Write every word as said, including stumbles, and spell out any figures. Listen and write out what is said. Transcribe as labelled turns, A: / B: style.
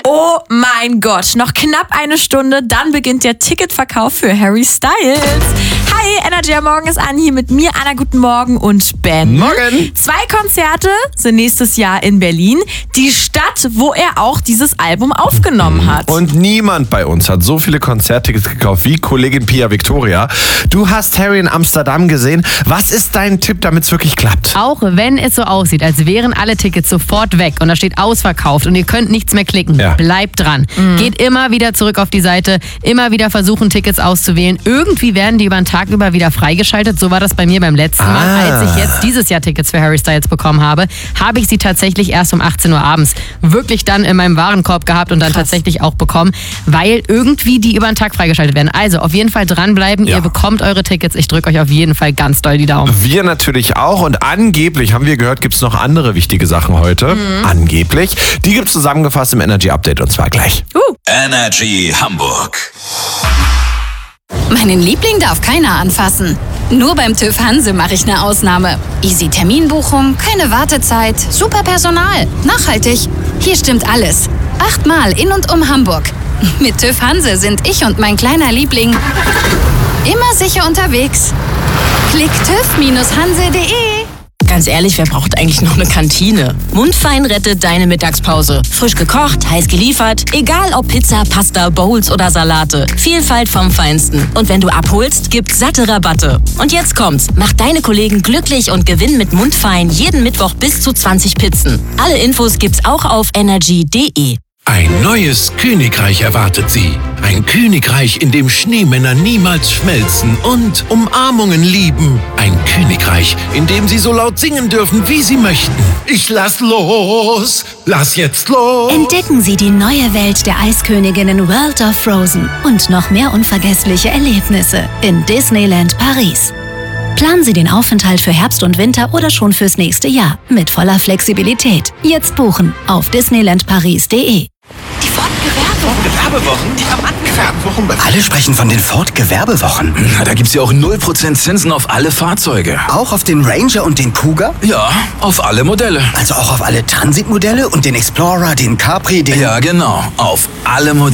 A: Oh mein Gott, noch knapp eine Stunde, dann beginnt der Ticketverkauf für Harry Styles. Hi, Energy am Morgen ist an, hier mit mir, Anna, guten Morgen und Ben.
B: Morgen.
A: Zwei Konzerte sind nächstes Jahr in Berlin, die Stadt, wo er auch dieses Album aufgenommen hat.
B: Und niemand bei uns hat so viele Konzerttickets gekauft wie Kollegin Pia Victoria. Du hast Harry in Amsterdam gesehen. Was ist dein Tipp, damit es wirklich klappt?
C: Auch wenn es so aussieht, als wären alle Tickets sofort weg und da steht ausverkauft und ihr könnt nichts mehr klicken,
B: Ja.
C: bleibt dran. Mhm. Geht immer wieder zurück auf die Seite, immer wieder versuchen, Tickets auszuwählen. Irgendwie werden die über den Tag über wieder freigeschaltet. So war das bei mir beim letzten Mal.
B: Ah.
C: Als ich jetzt dieses Jahr Tickets für Harry Styles bekommen habe, habe ich sie tatsächlich erst um achtzehn Uhr abends wirklich dann in meinem Warenkorb gehabt und dann
A: Krass.
C: tatsächlich auch bekommen, weil irgendwie die über den Tag freigeschaltet werden. Also auf jeden Fall dranbleiben.
B: Ja.
C: Ihr bekommt eure Tickets. Ich drücke euch auf jeden Fall ganz doll die Daumen.
B: Wir natürlich auch und angeblich, haben wir gehört, gibt es noch andere wichtige Sachen heute.
A: Mhm.
B: Angeblich. Die gibt es zusammengefasst im Energy Update und zwar gleich.
A: Uh.
D: Energy Hamburg.
E: Meinen Liebling darf keiner anfassen. Nur beim TÜV Hanse mache ich eine Ausnahme. Easy Terminbuchung, keine Wartezeit, super Personal, nachhaltig. Hier stimmt alles. Achtmal in und um Hamburg. Mit TÜV Hanse sind ich und mein kleiner Liebling immer sicher unterwegs. Klick tüv hanse punkt de.
F: Ganz ehrlich, wer braucht eigentlich noch eine Kantine? Mundfein rettet deine Mittagspause. Frisch gekocht, heiß geliefert. Egal ob Pizza, Pasta, Bowls oder Salate. Vielfalt vom Feinsten. Und wenn du abholst, gibt's satte Rabatte. Und jetzt kommt's. Mach deine Kollegen glücklich und gewinn mit Mundfein jeden Mittwoch bis zu zwanzig Pizzen. Alle Infos gibt's auch auf energy punkt de.
G: Ein neues Königreich erwartet Sie. Ein Königreich, in dem Schneemänner niemals schmelzen und Umarmungen lieben. Ein Königreich, in dem Sie so laut singen dürfen, wie Sie möchten. Ich lass los, lass jetzt los.
H: Entdecken Sie die neue Welt der Eisköniginnen World of Frozen und noch mehr unvergessliche Erlebnisse in Disneyland Paris. Planen Sie den Aufenthalt für Herbst und Winter oder schon fürs nächste Jahr mit voller Flexibilität. Jetzt buchen auf disneyland paris punkt de.
I: Die Ford-Gewerbewochen.
J: Gewerbewochen?
I: Die haben angefangen.
J: Gewerbewochen?
I: Alle sprechen von den Ford-Gewerbewochen.
J: Na, da gibt's ja auch null Prozent Zinsen auf alle Fahrzeuge.
I: Auch auf den Ranger und den Kuga?
J: Ja, auf alle Modelle.
I: Also auch auf alle Transitmodelle und den Explorer, den Capri, den...
J: Ja, genau. Auf alle Modelle.